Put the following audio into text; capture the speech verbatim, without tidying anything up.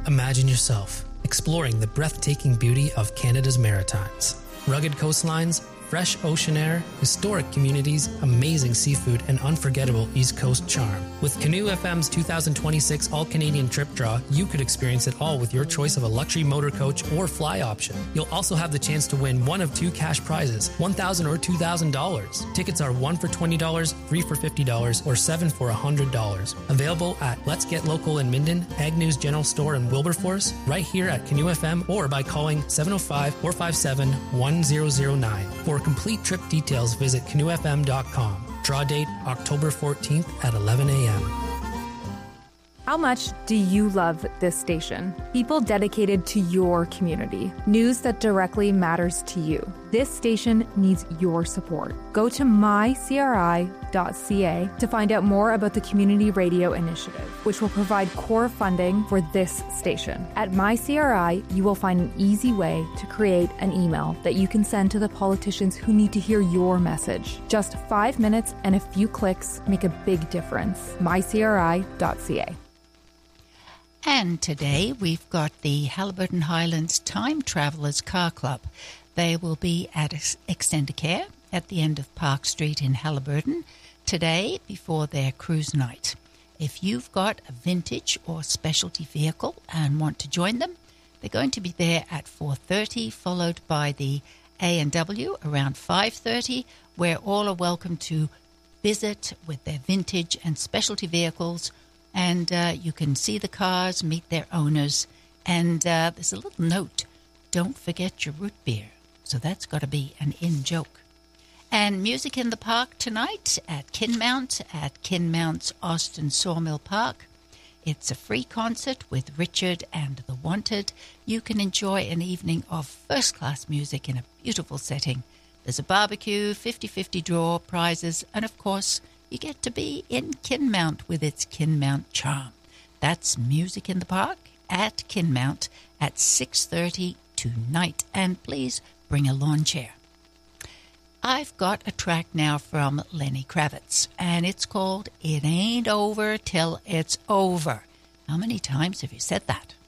Imagine yourself exploring the breathtaking beauty of Canada's Maritimes. Rugged coastlines, fresh ocean air, historic communities, amazing seafood, and unforgettable East Coast charm. With Canoe F M's two thousand twenty-six All-Canadian Trip Draw, you could experience it all with your choice of a luxury motor coach or fly option. You'll also have the chance to win one of two cash prizes, one thousand dollars or two thousand dollars. Tickets are one for twenty dollars, three for fifty dollars, or seven for one hundred dollars. Available at Let's Get Local in Minden, Agnew's General Store in Wilberforce, right here at Canoe F M, or by calling seven oh five, four five seven, one zero zero nine. For complete trip details, visit canoe f m dot com. Draw date October fourteenth at eleven a.m. How much do you love this station? People dedicated to your community. News that directly matters to you. This station needs your support. Go to my c r i dot c a to find out more about the Community Radio Initiative, which will provide core funding for this station. At MyCRI, you will find an easy way to create an email that you can send to the politicians who need to hear your message. Just five minutes and a few clicks make a big difference. my c r i dot c a. And today we've got the Haliburton Highlands Time Travelers Car Club. They will be at Extendicare at the end of Park Street in Haliburton today before their cruise night. If you've got a vintage or specialty vehicle and want to join them, they're going to be there at four thirty, followed by the A and W around five thirty, where all are welcome to visit with their vintage and specialty vehicles. And uh, you can see the cars, meet their owners, and uh, there's a little note, don't forget your root beer. So that's got to be an in joke. And music in the park tonight at Kinmount, at Kinmount's Austin Sawmill Park. It's a free concert with Richard and the Wanted. You can enjoy an evening of first-class music in a beautiful setting. There's a barbecue, fifty-fifty draw, prizes, and of course, you get to be in Kinmount with its Kinmount charm. That's Music in the Park at Kinmount at six thirty tonight. And please bring a lawn chair. I've got a track now from Lenny Kravitz, and it's called It Ain't Over Till It's Over. How many times have you said that?